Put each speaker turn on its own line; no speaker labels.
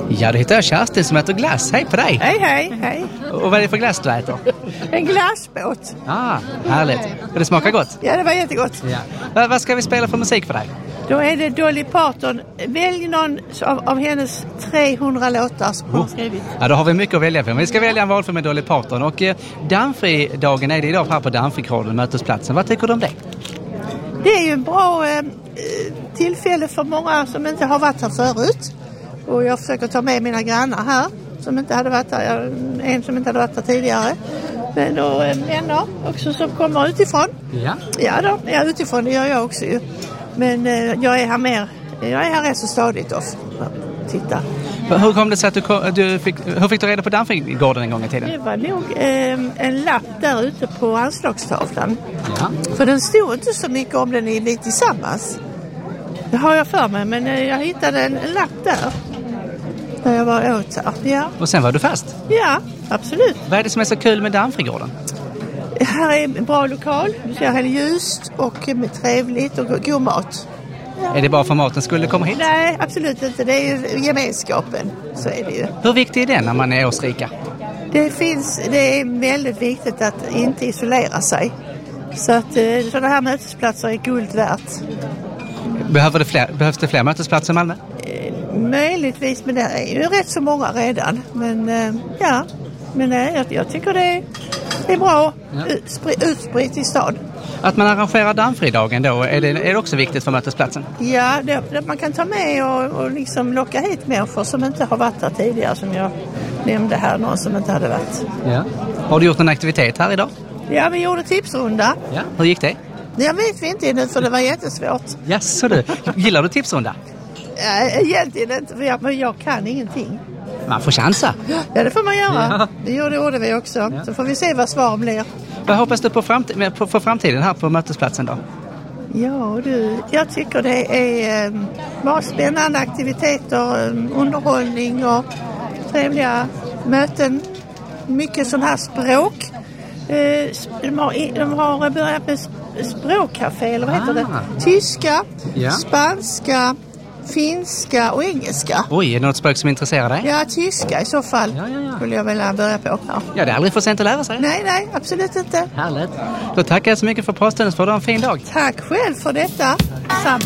Ja, det heter Kerstin som äter glass. Hej på dig!
Hej.
Och vad är det för glass du äter?
En glassbåt.
Härligt. Och det smakar gott?
Ja, det var jättegott.
Ja. Vad ska vi spela för musik för dig?
Då är det Dolly Parton. Välj någon av hennes 300 låtar som hon har skrivit.
Ja, då har vi mycket att välja på. Vi ska välja en valfri med Dolly Parton. Och Dammfri-dagen är det idag här på Dammfri-kåren, mötesplatsen. Vad tycker du om det?
Det är ju en bra tillfälle för många som inte har varit här förut. Och jag försöker ta med mina grannar här som inte hade varit här. En som inte hade varit här tidigare. Men då vänner också som kommer utifrån.
Ja?
Ja då, jag är utifrån, det gör jag också ju. Men jag är här rätt så stadigt och titta.
Hur kom det sig att hur fick du reda på Dammfri-gården en gång i tiden?
Det var nog en lapp där ute på anslagstavlan.
Ja.
För den stod inte så mycket om den i Liv tillsammans. Det har jag för mig, men jag hittade en lapp där. När jag var åt här. Ja.
Och sen var du fast?
Ja, absolut.
Vad är det som är så kul med Dammfri-gården?
Här är en bra lokal. Du ser, här är ljust och trevligt och god mat.
Ja. Är det bara för maten skulle komma hit?
Nej, absolut inte. Det är ju gemenskapen. Så är det ju.
Hur viktig är det när man är årsrika?
Det är väldigt viktigt att inte isolera sig. Så att sådana här mötesplatser är guld värt.
Behövs det fler mötesplatser i Malmö?
Möjligtvis, men det är ju rätt så många redan. Men jag tycker det är bra utspritt i stan.
Att man arrangerar Dammfri-dagen då, är det också viktigt för mötesplatsen?
Ja, det man kan ta med och liksom locka hit människor som inte har varit här tidigare, som jag nämnde här, någon som inte hade varit.
Ja. Har du gjort någon aktivitet här idag?
Ja, vi gjorde tipsrunda.
Ja. Hur gick det?
Jag vet inte ännu, för det var jättesvårt.
Jaså du, gillar du tipsrunda?
Egentligen inte, för jag kan ingenting.
Man får chansa.
Ja, det får man göra.
Ja.
Det gjorde vi också. Ja. Så får vi se vad svaren blir.
Vad hoppas du på framtiden här på mötesplatsen då?
Ja jag tycker det är bara spännande aktiviteter, underhållning och trevliga möten. Mycket sån här språk. De har börjat med språkcafé, eller vad heter det? Tyska, spanska, finska och engelska.
Oj, är det något språk som intresserar dig?
Ja, tyska i så fall. Skulle jag vilja börja på.
Ja, det är aldrig för sent att lära sig.
Nej, absolut inte.
Härligt. Då tackar jag så mycket för pratstunden, för att du har en fin dag.
Tack själv för detta. Samma.